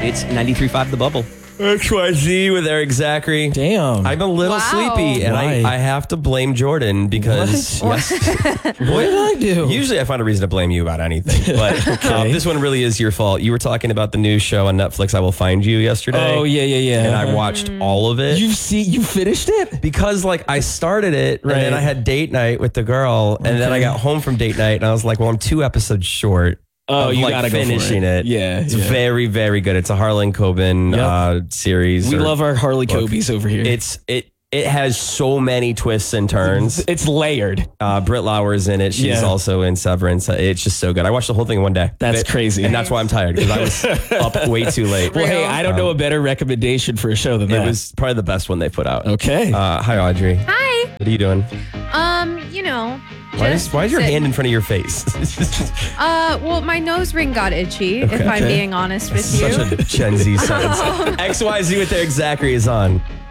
It's 93.5 The Bubble. XYZ with Eric Zachary. Damn. I'm a little sleepy, and I have to blame Jordan because What did I do? Usually I find a reason to blame you about anything, but this one really is your fault. You were talking about the new show on Netflix, I Will Find You, yesterday. Oh, yeah. And I watched all of it. You finished it? Because I started it, and then I had date night with the girl, and then I got home from date night, and I was like, well, I'm 2 episodes short. Oh, you gotta go for finishing it. Yeah, it's very, very good. It's a Harlan Coben series. We love our Harley Cobies over here. It has so many twists and turns. It's layered. Britt Lauer's in it. She's also in Severance. It's just so good. I watched the whole thing in one day. That's crazy. And that's why I'm tired, because I was up way too late. Well, hey, I don't know a better recommendation for a show than that. It was probably the best one they put out. Okay. Hi, Audrey. Hi. What are you doing? Why is your hand in front of your face? Well, my nose ring got itchy, if I'm being honest with you. Such a Gen Z sentence. XYZ with Eric Zachary is on.